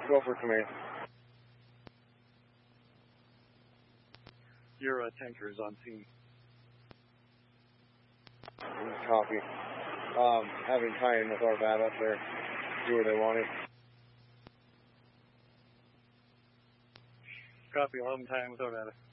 Go for command. Your tanker is on scene. Copy. Having tie-in with our bat up there. See where they want it. Copy. I'll have them tie in with our data.